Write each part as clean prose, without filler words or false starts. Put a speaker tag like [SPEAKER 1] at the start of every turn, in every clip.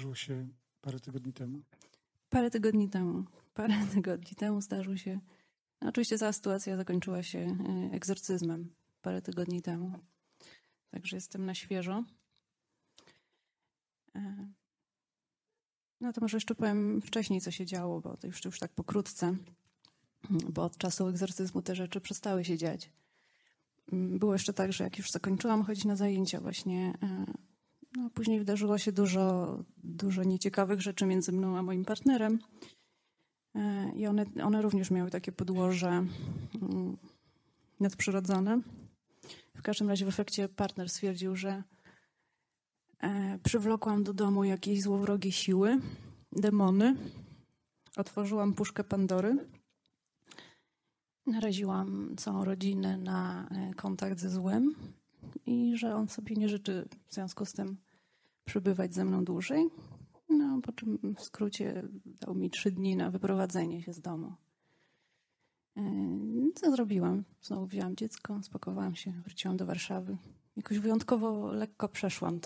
[SPEAKER 1] zdarzyło się parę tygodni temu?
[SPEAKER 2] Parę tygodni temu zdarzył się. No, oczywiście cała sytuacja zakończyła się egzorcyzmem parę tygodni temu. Także jestem na świeżo. No to może jeszcze powiem wcześniej, co się działo, bo to już tak pokrótce, bo od czasu egzorcyzmu te rzeczy przestały się dziać. Było jeszcze tak, że jak już zakończyłam chodzić na zajęcia właśnie, no później wydarzyło się dużo nieciekawych rzeczy między mną a moim partnerem. I one również miały takie podłoże nadprzyrodzone. W każdym razie w efekcie partner stwierdził, że przywlokłam do domu jakieś złowrogie siły, demony. Otworzyłam puszkę Pandory. Naraziłam całą rodzinę na kontakt ze złem i że on sobie nie życzy w związku z tym przebywać ze mną dłużej. No, po czym w skrócie dał mi 3 dni na wyprowadzenie się z domu. Co zrobiłam? Znowu wzięłam dziecko, spakowałam się, wróciłam do Warszawy. Jakoś wyjątkowo lekko przeszłam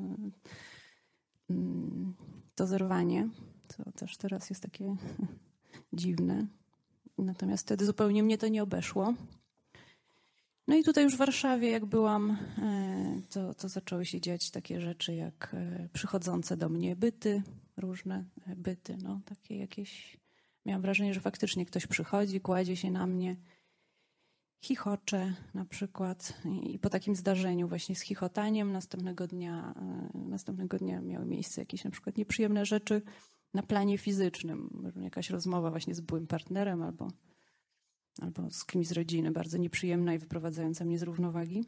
[SPEAKER 2] to zerwanie, co też teraz jest takie dziwne. Natomiast wtedy zupełnie mnie to nie obeszło. No i tutaj już w Warszawie, jak byłam, to zaczęły się dziać takie rzeczy jak przychodzące do mnie byty, różne byty, no takie jakieś. Miałam wrażenie, że faktycznie ktoś przychodzi, kładzie się na mnie, chichocze na przykład. I po takim zdarzeniu właśnie z chichotaniem następnego dnia miały miejsce jakieś na przykład nieprzyjemne rzeczy na planie fizycznym. Jakaś rozmowa właśnie z byłym partnerem albo z kimś z rodziny, bardzo nieprzyjemna i wyprowadzająca mnie z równowagi.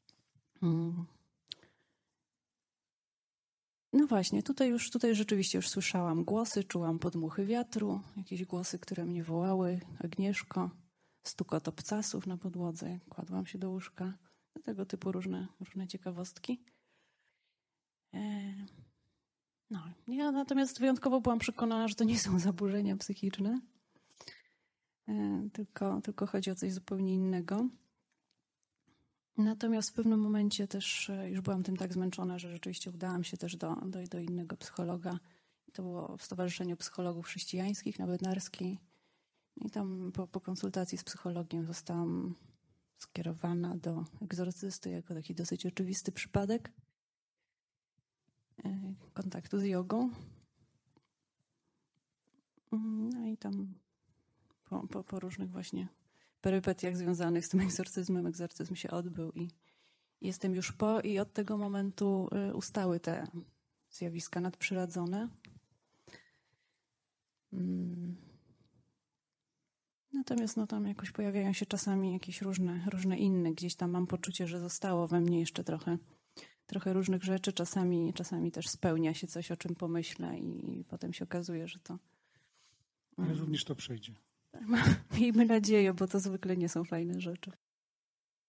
[SPEAKER 2] No właśnie, tutaj rzeczywiście już słyszałam głosy, czułam podmuchy wiatru, jakieś głosy, które mnie wołały. Agnieszko, stukot obcasów na podłodze, kładłam się do łóżka. Tego typu różne ciekawostki. No, ja natomiast wyjątkowo byłam przekonana, że to nie są zaburzenia psychiczne, tylko chodzi o coś zupełnie innego. Natomiast w pewnym momencie też już byłam tym tak zmęczona, że rzeczywiście udałam się też do innego psychologa. To było w Stowarzyszeniu Psychologów Chrześcijańskich na Bednarskiej. I tam po konsultacji z psychologiem zostałam skierowana do egzorcysty jako taki dosyć oczywisty przypadek kontaktu z jogą. No i tam po różnych właśnie perypetiach związanych z tym egzorcyzm się odbył i jestem już i od tego momentu ustały te zjawiska nadprzyrodzone. Natomiast no, tam jakoś pojawiają się czasami jakieś różne inne. Gdzieś tam mam poczucie, że zostało we mnie jeszcze trochę różnych rzeczy. Czasami też spełnia się coś, o czym pomyślę i potem się okazuje, że to...
[SPEAKER 1] Ale również to przejdzie.
[SPEAKER 2] Miejmy nadzieję, bo to zwykle nie są fajne rzeczy.